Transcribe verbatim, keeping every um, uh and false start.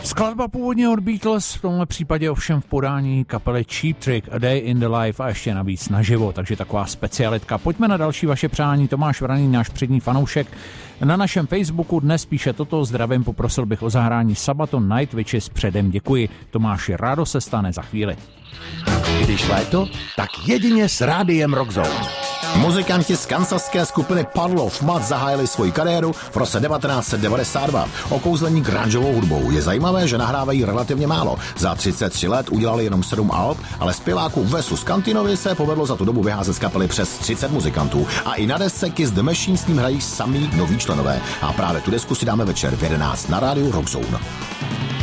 Skladba původně od Beatles, v tomhle případě ovšem v podání kapely Cheap Trick, A Day in the Life a ještě navíc naživo, takže taková specialitka. Pojďme na další vaše přání. Tomáš Vraný, náš přední fanoušek, na našem Facebooku dnes píše toto: zdravím, poprosil bych o zahrání Sabaton Night Witches předem, děkuji. Tomáši, rádo se stane za chvíli. Když léto, tak jedině s rádiem Rockzone. Muzikanti z kansaské skupiny Puddle of Mudd zahájili svoji kariéru v roce devatenáct set devadesát dva. Okouzlení grungeovou hudbou. Je zajímavé, že nahrávají relativně málo. Za třicet tři let udělali jenom sedm alb, ale zpěváku Vesu Scantinovi se povedlo za tu dobu vyházet z kapely přes třicet muzikantů. A i na desce Kiss the Machine s ním hrají samý noví členové. A právě tu desku si dáme večer v jedenáct na rádiu Rockzone.